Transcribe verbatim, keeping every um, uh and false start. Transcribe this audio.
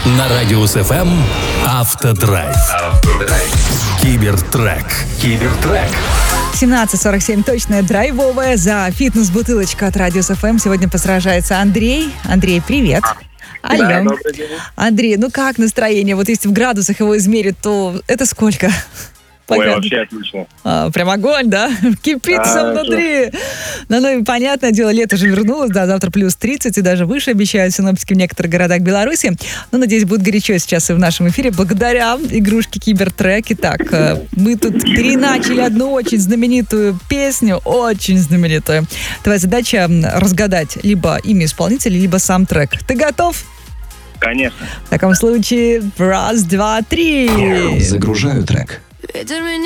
На Радиус эф эм Автодрайв. Кибертрек. Кибертрек. семнадцать сорок семь точная драйвовая. За фитнес-бутылочку от Радиус эф эм сегодня посражается Андрей. Андрей, привет. Алло. Да, добрый день. Андрей, ну как настроение? Вот если в градусах его измерить, то это сколько? Ой, Пока- вообще отлично. А, прям огонь, да? Кипит все Да, внутри. Ну, ну и понятное дело, лето же вернулось, да, завтра плюс тридцать и даже выше обещают синоптики в некоторых городах Беларуси. Ну, надеюсь, будет горячо сейчас и в нашем эфире благодаря игрушке Кибертрек. Итак, э, мы тут переначали одну очень знаменитую песню, очень знаменитую. Твоя задача м, разгадать либо имя исполнителя, либо сам трек. Ты готов? Конечно. В таком случае, раз, два, три. Загружаю трек. Ветер меня